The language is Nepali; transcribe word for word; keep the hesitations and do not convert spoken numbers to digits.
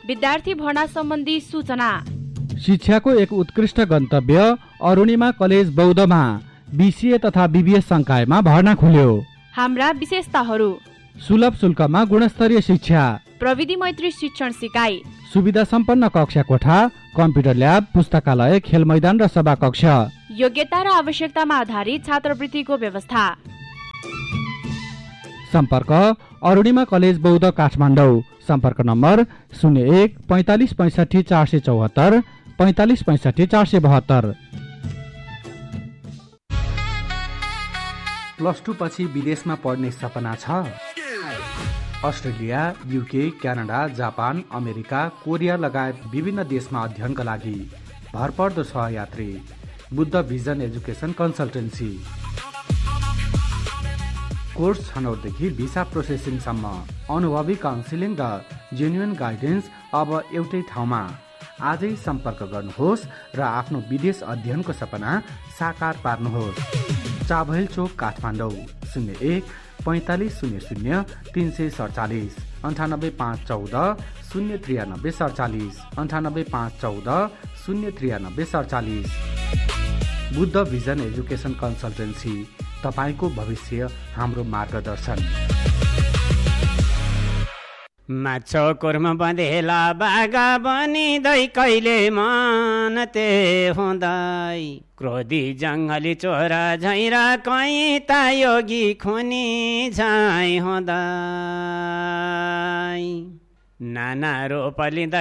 विद्यार्थी भर्ना सम्बन्धी सूचना। शिक्षाको एक उत्कृष्ट गन्तव्य अरुणिमा कलेज बौद्धमा बीसीए तथा बीबीएस संकायमा भर्ना खुल्यो। हाम्रा विशेषताहरू: सुलभ शुल्कमा गुणस्तरीय शिक्षा, प्रविधि मैत्री शिक्षण सिकाइ, सुविधा सम्पन्न कक्षा कोठा, कम्प्युटर ल्याब, पुस्तकालय, खेल मैदान र सभा कक्ष, योग्यता र आवश्यकतामा आधारित छात्रवृत्तिको व्यवस्था। सम्पर्क अरुणिमा कलेज बौद्ध काठमाडौँ। सम्पर्क नम्बर शून्य एक पैंतालिस पैंसठी चार सय चौहत्तर पैंतालिस पैंसठी चार सय बहत्तर। प्लस टू पछि विदेशमा पढ्ने सपना छ? Australia, UK, Canada, Japan, America, Korea लगायत विभिन्न देशमा अध्ययनका लागि भरपर्दो सहयात्री Buddha vision education consultancy. Course छनौटदेखि visa प्रोसेसिङसम्म अनुभवी काउन्सिलिङ र जेन्युन गाइडेन्स अब एउटै ठाउँमा। आजै सम्पर्क गर्नुहोस् र आफ्नो विदेश अध्ययनको सपना साकार पार्नुहोस्। चाभैल चोक काठमाडौँ। शून्य एक पैंतालिस शून्य शून्य तीन सय सडचालिस अन्ठानब्बे पाँच चौध शून्य त्रियानब्बे सडचालिस अन्ठानब्बे पाँच चौध शून्य त्रियानब्बे सडचालिस। बुद्ध भिजन एजुकेसन कन्सल्टेन्सी, तपाईको भविष्य हाम्रो मार्गदर्शन। माछो कुर्म बँधेला बागा बनिँदै कहिले मनते हुँदै, क्रोधी जङ्गली चोरा झैरा कैता योगी खुनी झै हुँदै, नाना रोपली